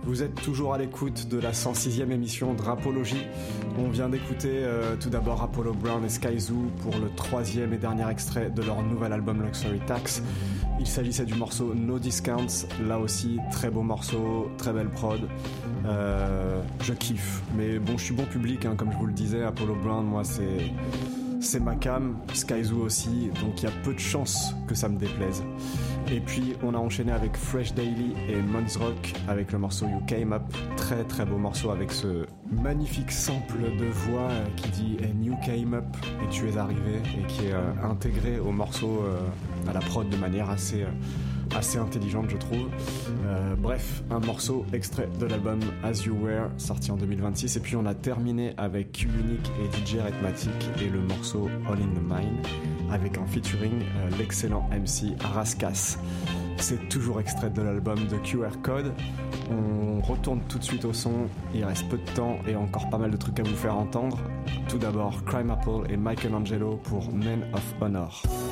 Vous êtes toujours à l'écoute de la 106e émission de Rapologie. On vient d'écouter tout d'abord Apollo Brown et Skyzoo pour le 3e et dernier extrait de leur nouvel album Luxury Tax. Il s'agissait du morceau No Discounts, là aussi très beau morceau, très belle prod. Je kiffe, mais bon, je suis bon public, hein, comme je vous le disais. Apollo Brown, moi c'est ma cam, Skyzoo aussi, donc il y a peu de chances que ça me déplaise. Et puis on a enchaîné avec Fresh Daily et Mons Rock avec le morceau You Came Up, très très beau morceau avec ce magnifique sample de voix qui dit And You Came Up et tu es arrivé, et qui est intégré au morceau, à la prod de manière assez intelligente, je trouve. Bref, un morceau extrait de l'album As You Were, sorti en 2026. Et puis on a terminé avec Q-Unique et DJ Arithmatic et le morceau All in the Mind avec en featuring l'excellent MC Raskas. C'est toujours extrait de l'album de QR Code. On retourne tout de suite au son, il reste peu de temps et encore pas mal de trucs à vous faire entendre. Tout d'abord Crime Apple et Michelangelo pour Men of Honor.